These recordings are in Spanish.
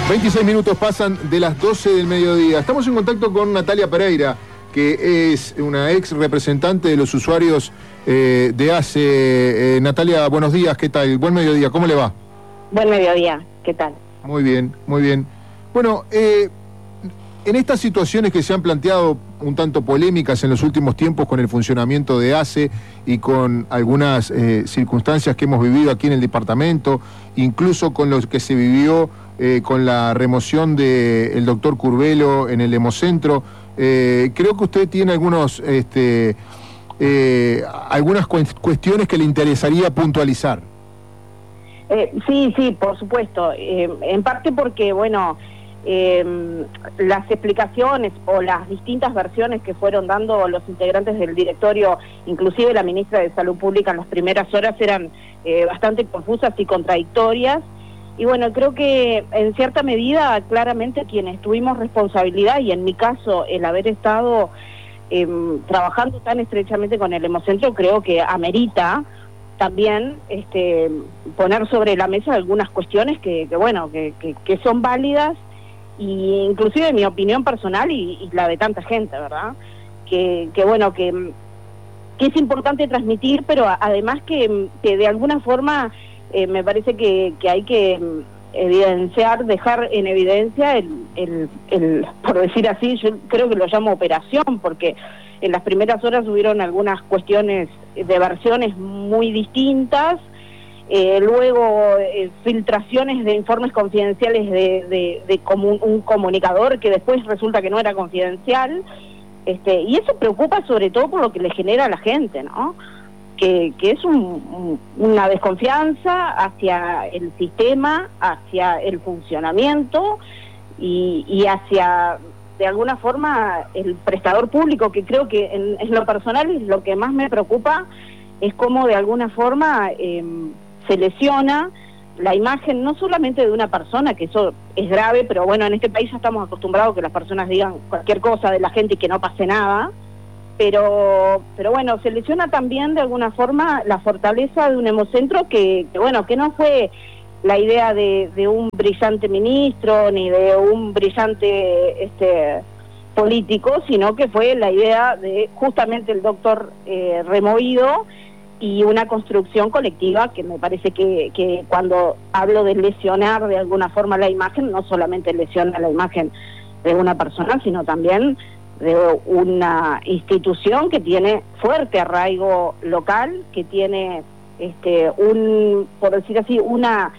26 minutos pasan de las 12 del mediodía. Estamos en contacto con Natalia Pereira, que es una ex representante de los usuarios de ACE. Natalia, buenos días, ¿qué tal? Buen mediodía, ¿cómo le va? Buen mediodía, ¿qué tal? Muy bien, muy bien. Bueno, en estas situaciones que se han planteado un tanto polémicas en los últimos tiempos con el funcionamiento de ACE y con algunas circunstancias que hemos vivido aquí en el departamento, incluso con lo que se vivió con la remoción del doctor Curvelo en el Hemocentro, creo que usted tiene algunas cuestiones que le interesaría puntualizar. Sí, por supuesto. En parte porque, bueno, las explicaciones o las distintas versiones que fueron dando los integrantes del directorio, inclusive la ministra de Salud Pública en las primeras horas, eran bastante confusas y contradictorias. Y bueno, creo que en cierta medida, claramente quienes tuvimos responsabilidad, y en mi caso el haber estado trabajando tan estrechamente con el Hemocentro, creo que amerita también poner sobre la mesa algunas cuestiones que son válidas, y inclusive mi opinión personal y la de tanta gente, ¿verdad? Que es importante transmitir, pero además que de alguna forma me parece que hay que evidenciar, dejar en evidencia el, por decir así, yo creo que lo llamo operación, porque en las primeras horas hubieron algunas cuestiones de versiones muy distintas, luego filtraciones de informes confidenciales de un comunicador que después resulta que no era confidencial, y eso preocupa sobre todo por lo que le genera a la gente, ¿no? Que es una desconfianza hacia el sistema, hacia el funcionamiento y hacia, de alguna forma, el prestador público, que creo que en lo personal es lo que más me preocupa, es cómo de alguna forma se lesiona la imagen no solamente de una persona, que eso es grave, pero bueno, en este país ya estamos acostumbrados a que las personas digan cualquier cosa de la gente y que no pase nada, pero bueno, se lesiona también de alguna forma la fortaleza de un Hemocentro que no fue la idea de un brillante ministro ni de un brillante político, sino que fue la idea de justamente el doctor removido, y una construcción colectiva que me parece que cuando hablo de lesionar de alguna forma la imagen, no solamente lesiona la imagen de una persona, sino también de una institución que tiene fuerte arraigo local, que tiene por decir así, una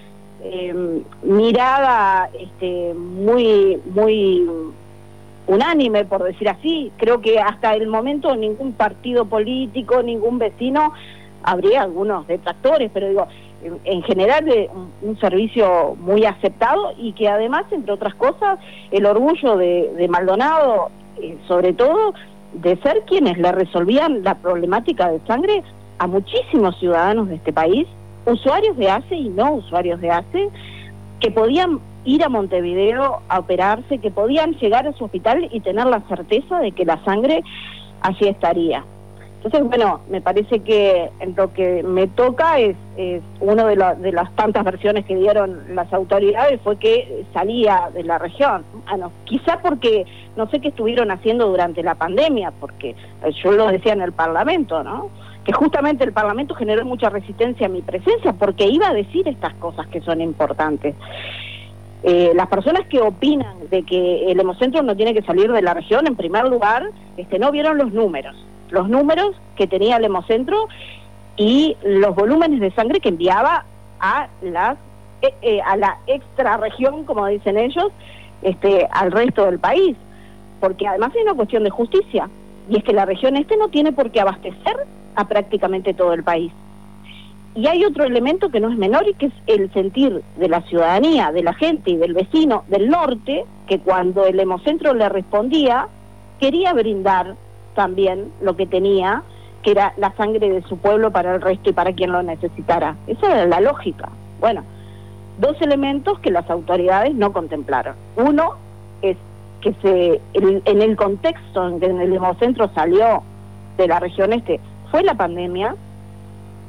mirada muy unánime, por decir así. Creo que hasta el momento ningún partido político, ningún vecino, habría algunos detractores, pero digo, en general un servicio muy aceptado, y que además, entre otras cosas, el orgullo de Maldonado, sobre todo, de ser quienes le resolvían la problemática de sangre a muchísimos ciudadanos de este país, usuarios de ACE y no usuarios de ACE, que podían ir a Montevideo a operarse, que podían llegar a su hospital y tener la certeza de que la sangre allí estaría. Entonces, bueno, me parece que en lo que me toca es una de las tantas versiones que dieron las autoridades, fue que salía de la región. Bueno, quizá porque no sé qué estuvieron haciendo durante la pandemia, porque yo lo decía en el Parlamento, ¿no? Que justamente el Parlamento generó mucha resistencia a mi presencia, porque iba a decir estas cosas que son importantes. Las personas que opinan de que el Hemocentro no tiene que salir de la región, en primer lugar, no vieron los números que tenía el Hemocentro y los volúmenes de sangre que enviaba a la extra región, como dicen ellos, al resto del país, porque además hay una cuestión de justicia, y es que la región no tiene por qué abastecer a prácticamente todo el país. Y hay otro elemento que no es menor, y que es el sentir de la ciudadanía, de la gente y del vecino del norte, que cuando el Hemocentro le respondía, quería brindar también lo que tenía, que era la sangre de su pueblo para el resto y para quien lo necesitara. Esa era la lógica. Bueno, dos elementos que las autoridades no contemplaron. Uno es que en el contexto en que el Hemocentro salió de la región fue la pandemia,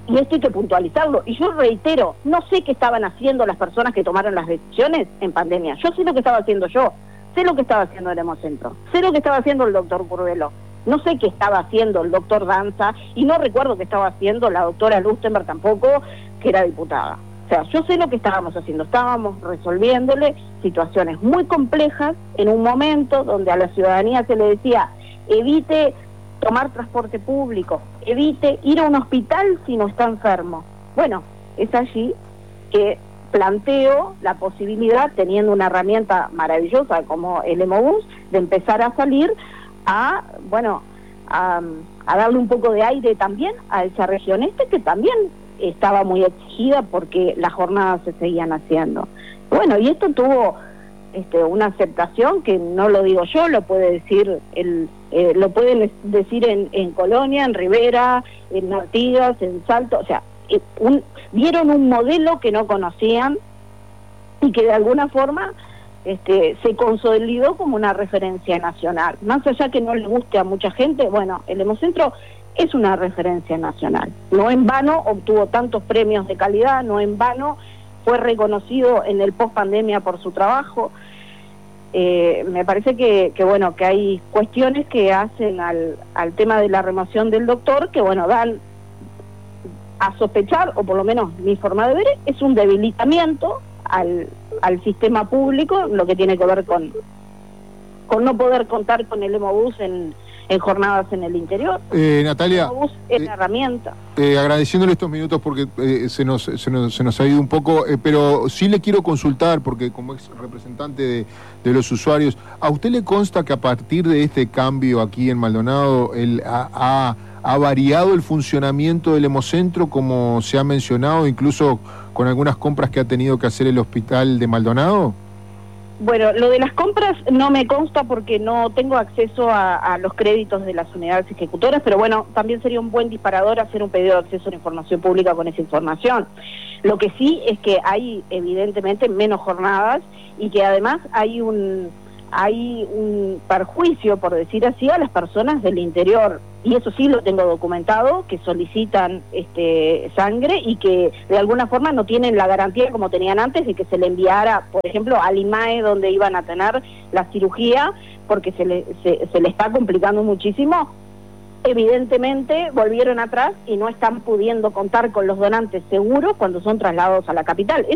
Y esto hay que puntualizarlo. Y yo reitero, no sé qué estaban haciendo las personas que tomaron las decisiones en pandemia. Yo sé lo que estaba haciendo yo, sé lo que estaba haciendo el Hemocentro, sé lo que estaba haciendo el doctor Curvelo, no sé qué estaba haciendo el doctor Danza, y no recuerdo qué estaba haciendo la doctora Lustenberg tampoco, que era diputada. O sea, yo sé lo que estábamos haciendo, estábamos resolviéndole situaciones muy complejas en un momento donde a la ciudadanía se le decía, evite tomar transporte público, evite ir a un hospital si no está enfermo. Bueno, es allí que planteo la posibilidad, teniendo una herramienta maravillosa como el Hemobús, de empezar a salir a, bueno, a darle un poco de aire también a esa región que también estaba muy exigida porque las jornadas se seguían haciendo. Bueno, y esto tuvo una aceptación que no lo digo yo, lo puede decir lo pueden decir en Colonia, en Rivera, en Artigas, en Salto, o sea, vieron un modelo que no conocían y que de alguna forma se consolidó como una referencia nacional. Más allá que no le guste a mucha gente, bueno, el Hemocentro es una referencia nacional. No en vano obtuvo tantos premios de calidad, no en vano fue reconocido en el post-pandemia por su trabajo. Me parece que bueno, que hay cuestiones que hacen al tema de la remoción del doctor que, bueno, dan a sospechar, o por lo menos mi forma de ver, es un debilitamiento al sistema público, lo que tiene que ver con no poder contar con el Hemobús en jornadas en el interior. Natalia, el Hemobús es la herramienta. Agradeciéndole estos minutos porque se nos ha ido un poco, pero sí le quiero consultar, porque como ex representante de los usuarios, ¿a usted le consta que a partir de este cambio aquí en Maldonado ha variado el funcionamiento del Hemocentro, como se ha mencionado, incluso con algunas compras que ha tenido que hacer el hospital de Maldonado? Bueno, lo de las compras no me consta porque no tengo acceso a los créditos de las unidades ejecutoras, pero bueno, también sería un buen disparador hacer un pedido de acceso a la información pública con esa información. Lo que sí es que hay evidentemente menos jornadas y que además hay un perjuicio, por decir así, a las personas del interior, y eso sí lo tengo documentado, que solicitan sangre y que de alguna forma no tienen la garantía como tenían antes de que se le enviara, por ejemplo, al IMAE donde iban a tener la cirugía, porque se le está complicando muchísimo. Evidentemente volvieron atrás y no están pudiendo contar con los donantes seguros cuando son trasladados a la capital.